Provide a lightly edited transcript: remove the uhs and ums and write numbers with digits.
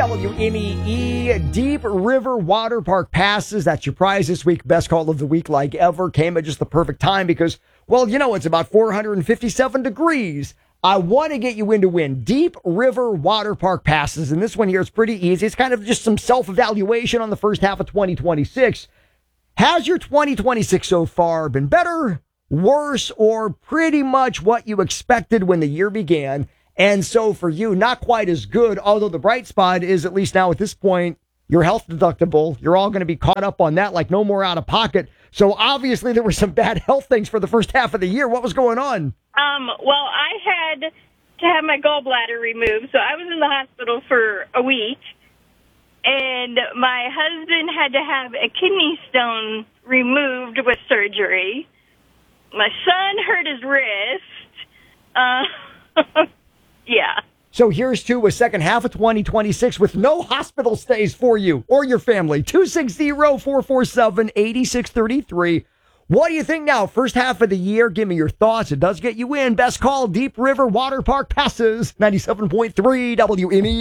WMEE Deep River Water Park passes. That's your prize this week. Best call of the week like ever. Came at just the perfect time because, well, you know, it's about 457 degrees. I want to get you in to win Deep River Water Park passes. And this one here is pretty easy. It's kind of just some self-evaluation on the first half of 2026. Has your 2026 so far been better, worse, or pretty much what you expected when the year began? And so for you, not quite as good, although the bright spot is, at least now at this point, your health deductible. You're all going to be caught up on that, like no more out of pocket. So obviously there were some bad health things for the first half of the year. What was going on? Well, I had to have my gallbladder removed, so I was in the hospital for a week. And my husband had to have a kidney stone removed with surgery. My son hurt his wrist. Yeah. So here's to a second half of 2026 with no hospital stays for you or your family. 260-447-8633. What do you think now? First half of the year, give me your thoughts. It does get you in. Best call, Deep River Water Park passes. 97.3 WME.